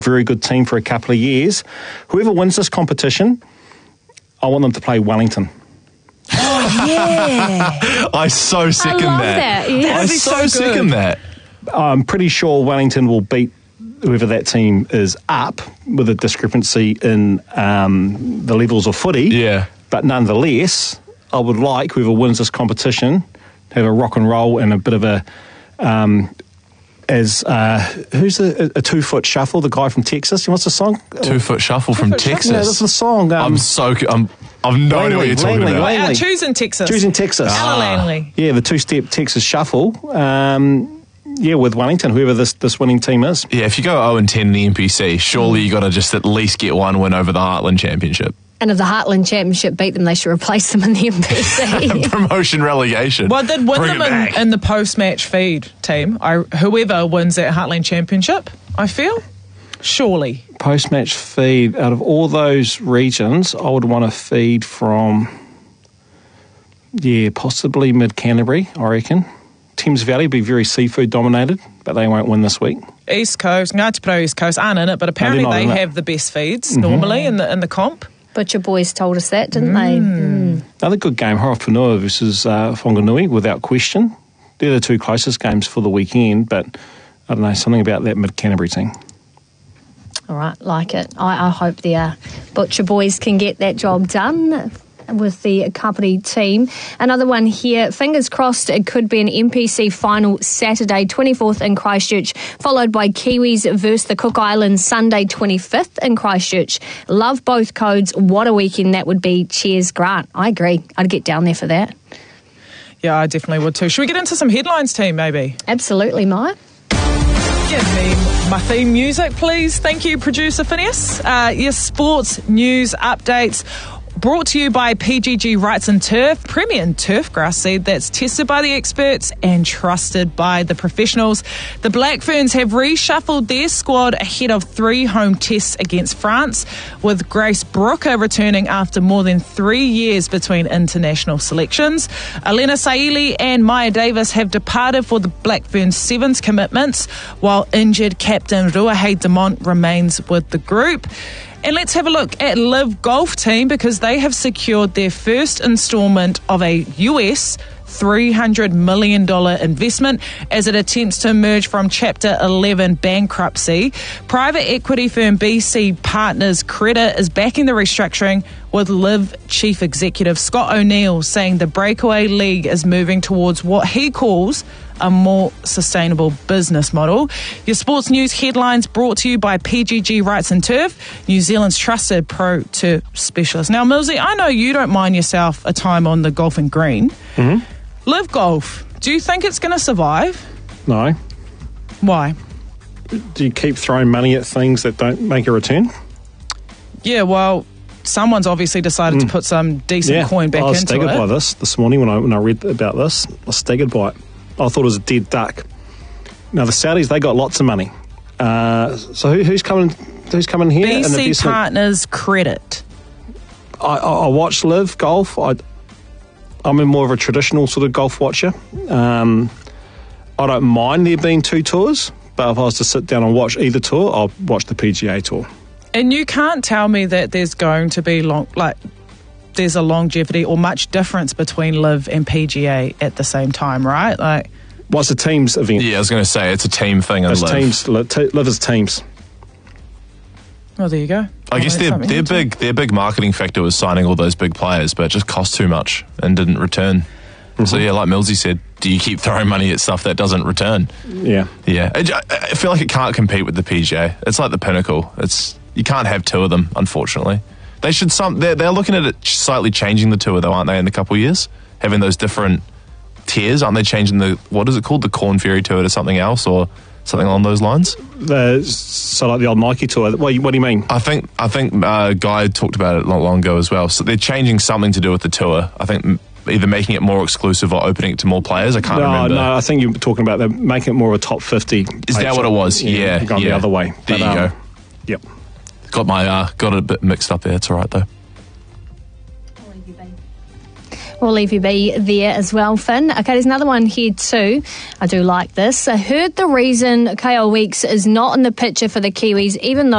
very good team for a couple of years. Whoever wins this competition, I want them to play Wellington. Oh, yeah. I so second that. Yeah. I so second that. I'm pretty sure Wellington will beat whoever that team is up with a discrepancy in the levels of footy. Yeah. But nonetheless, I would like whoever wins this competition to have a rock and roll and a bit of a... who's a 2 foot shuffle? The guy from Texas. What's the song? 2 foot shuffle from Texas. Yeah, that's the song. I've no idea what you're talking about. Langley. Choosing Texas. Ella Langley. Yeah, the 2-step Texas shuffle. With Wellington, whoever this winning team is. Yeah, if you go 0-10 in the NPC, surely you got to just at least get one win over the Heartland Championship. And if the Heartland Championship beat them, they should replace them in the NPC. Promotion relegation. Well, they'd win them in the post-match feed, team. Whoever wins that Heartland Championship, I feel. Surely. Post-match feed, out of all those regions, I would want to feed from, possibly mid-Canterbury, I reckon. Thames Valley be very seafood dominated, but they won't win this week. East Coast, Ngāti Porou East Coast aren't in it, but apparently they have the best feeds normally in the comp. Butcher Boys told us that, didn't they? Another good game, Horowhenua versus Whanganui, without question. They're the two closest games for the weekend, but I don't know, something about that mid-Canterbury team. All right, like it. I hope the Butcher Boys can get that job done with the Kapiti team. Another one here, fingers crossed it could be an NPC final Saturday 24th in Christchurch, followed by Kiwis versus the Cook Islands Sunday 25th in Christchurch. Love both codes. What a weekend that would be. Cheers, Grant. I agree. I'd get down there for that. Yeah, I definitely would too. Should we get into some headlines, team, maybe? Absolutely, Maya. Give me my theme music, please. Thank you, producer Phineas. Your sports news updates brought to you by PGG Wrights and Turf, premium turf grass seed that's tested by the experts and trusted by the professionals. The Black Ferns have reshuffled their squad ahead of 3 home tests against France, with Grace Brooker returning after more than 3 years between international selections. Elena Saili and Maya Davis have departed for the Black Ferns Sevens commitments, while injured captain Ruahei Demont remains with the group. And let's have a look at Live Golf team, because they have secured their first instalment of a US $300 million investment as it attempts to emerge from Chapter 11 bankruptcy. Private equity firm BC Partners Credit is backing the restructuring, with Live Chief Executive Scott O'Neill saying the breakaway league is moving towards what he calls a more sustainable business model. Your sports news headlines brought to you by PGG Wrights and Turf, New Zealand's trusted pro turf specialist. Now, Millsy, I know you don't mind yourself a time on the golfing green. Mm-hmm. Live Golf, do you think it's going to survive? No. Why? Do you keep throwing money at things that don't make a return? Yeah, well, someone's obviously decided to put some decent coin back into it. I was staggered by this morning when I read about this. I was staggered by it. I thought it was a dead duck. Now, the Saudis, they got lots of money. So who's coming here? BC Partners Credit. I watch Live Golf. I'm more of a traditional sort of golf watcher. I don't mind there being 2 tours, but if I was to sit down and watch either tour, I'll watch the PGA Tour. And you can't tell me that there's going to be there's a longevity or much difference between Live and PGA at the same time, right? What's a teams event? Yeah, I was going to say it's a team thing. It's teams. Live as teams. Well, there you go. I guess their big marketing factor was signing all those big players, but it just cost too much and didn't return. Mm-hmm. So yeah, like Millsy said, do you keep throwing money at stuff that doesn't return? Yeah. I feel like it can't compete with the PGA. It's like the Pinnacle. You can't have 2 of them, unfortunately. They should they're looking at it slightly changing the tour though, aren't they, in a couple of years? Having those different tiers, aren't they changing what is it called? The Corn Ferry Tour to something else or something along those lines? So like the old Nike Tour. What do you mean? I think Guy talked about it not long ago as well. So they're changing something to do with the tour. I think either making it more exclusive or opening it to more players. I can't remember. No, I think you're talking about making it more of a top 50. Is that what it was? Yeah. Going the other way. There you go. Yep. Got it a bit mixed up there. It's all right though. We'll leave you be there as well, Finn. Okay, there's another one here too. I do like this. I heard the reason Kyle Weeks is not in the picture for the Kiwis, even though